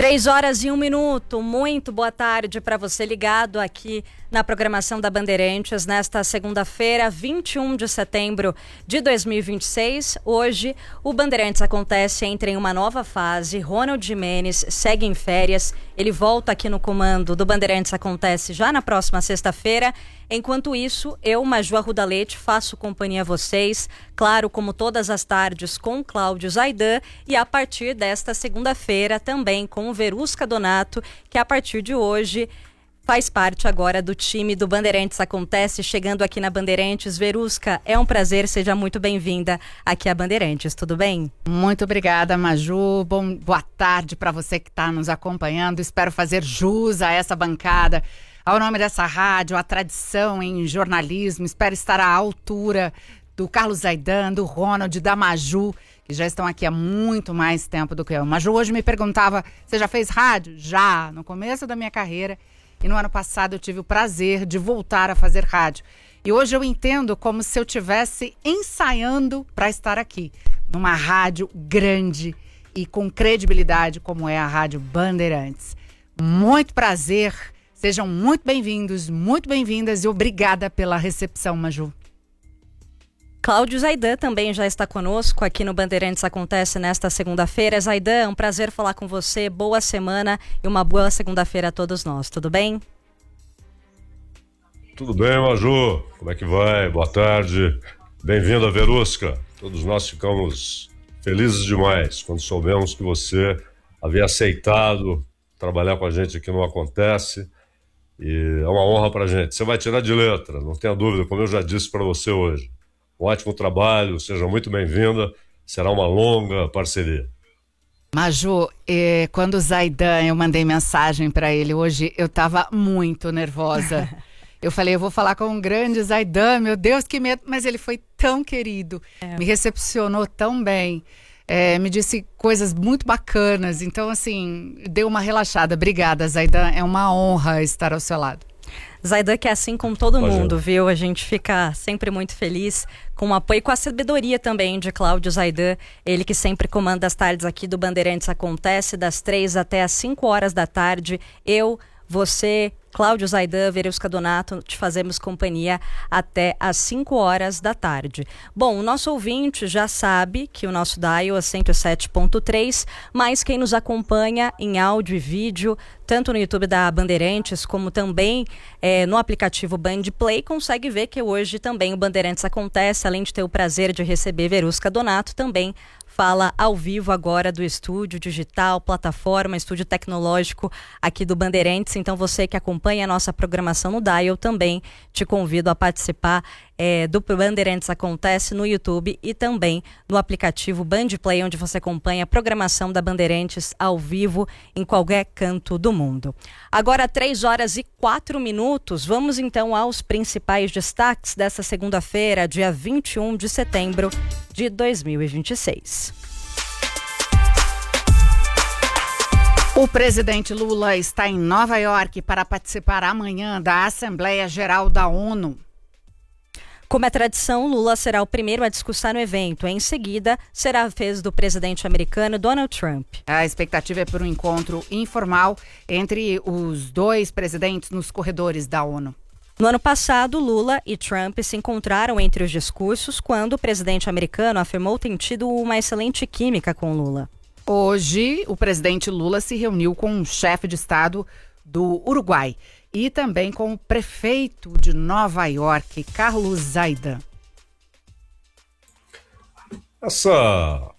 3h01. Muito boa tarde para você ligado aqui na programação da Bandeirantes nesta segunda-feira, 21 de setembro de 2026. Hoje, o Bandeirantes entra em uma nova fase. Ronald Gimenez segue em férias. Ele volta aqui no comando do Bandeirantes Acontece já na próxima sexta-feira. Enquanto isso, eu, Maju Arruda Leite, faço companhia a vocês, claro, como todas as tardes, com Cláudio Zaidan e a partir desta segunda-feira também com o Verusca Donato, que a partir de hoje faz parte agora do time do Bandeirantes Acontece, chegando aqui na Bandeirantes. Verusca, é um prazer, seja muito bem-vinda aqui à Bandeirantes, tudo bem? Muito obrigada, Maju. Boa tarde para você que está nos acompanhando. Espero fazer jus a essa bancada, ao nome dessa rádio, a tradição em jornalismo. Espero estar à altura do Carlos Zaidan, do Ronald, da Maju, que já estão aqui há muito mais tempo do que eu. Maju hoje me perguntava, você já fez rádio? Já, no começo da minha carreira. E no ano passado eu tive o prazer de voltar a fazer rádio. E hoje eu entendo como se eu estivesse ensaiando para estar aqui, numa rádio grande e com credibilidade como é a Rádio Bandeirantes. Muito prazer, sejam muito bem-vindos, muito bem-vindas e obrigada pela recepção, Maju. Cláudio Zaidan também já está conosco aqui no Bandeirantes Acontece nesta segunda-feira. Zaidan, é um prazer falar com você, boa semana e uma boa segunda-feira a todos nós, tudo bem? Tudo bem, Maju, como é que vai? Boa tarde, bem-vinda, Verusca. Todos nós ficamos felizes demais quando soubemos que você havia aceitado trabalhar com a gente aqui no Acontece e é uma honra pra gente. Você vai tirar de letra, não tenha dúvida, como eu já disse para você hoje. Um ótimo trabalho, seja muito bem-vinda, será uma longa parceria. Maju, quando o Zaidan, eu mandei mensagem para ele hoje, eu estava muito nervosa. Eu falei, eu vou falar com o grande Zaidan, meu Deus, que medo, mas ele foi tão querido, me recepcionou tão bem, me disse coisas muito bacanas, então assim, deu uma relaxada. Obrigada, Zaidan, é uma honra estar ao seu lado. Zaidan, que é assim com todo mundo, viu? A gente fica sempre muito feliz com o apoio e com a sabedoria também de Cláudio Zaidan, ele que sempre comanda as tardes aqui do Bandeirantes Acontece, das 3 até as 5 horas da tarde. Eu, você, Cláudio Zaidan, Verusca Donato, te fazemos companhia até às 5 horas da tarde. Bom, o nosso ouvinte já sabe que o nosso dial é 107.3, mas quem nos acompanha em áudio e vídeo, tanto no YouTube da Bandeirantes, como também no aplicativo Band Play, consegue ver que hoje também o Bandeirantes Acontece, além de ter o prazer de receber Verusca Donato, também fala ao vivo agora do estúdio digital, plataforma, estúdio tecnológico aqui do Bandeirantes. Então você que acompanha a nossa programação no Dial, também te convido a participar do Bandeirantes Acontece no YouTube e também no aplicativo Band Play, onde você acompanha a programação da Bandeirantes ao vivo em qualquer canto do mundo. Agora 3h04, vamos então aos principais destaques dessa segunda-feira, dia 21 de setembro de 2026. O presidente Lula está em Nova York para participar amanhã da Assembleia Geral da ONU. Como é tradição, Lula será o primeiro a discursar no evento. Em seguida, será a vez do presidente americano Donald Trump. A expectativa é por um encontro informal entre os dois presidentes nos corredores da ONU. No ano passado, Lula e Trump se encontraram entre os discursos quando o presidente americano afirmou ter tido uma excelente química com Lula. Hoje, o presidente Lula se reuniu com o chefe de Estado do Uruguai e também com o prefeito de Nova York, Carlos Zaidan. Essa